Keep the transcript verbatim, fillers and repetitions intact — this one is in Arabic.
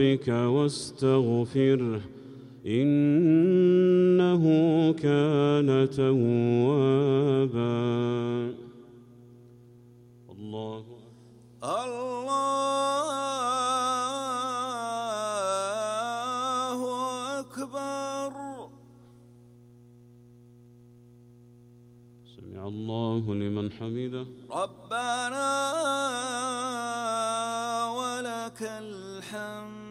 واستغفره إنه كان توابا. الله الله أكبر. سمع الله لمن حمده. ربنا ولك الحمد.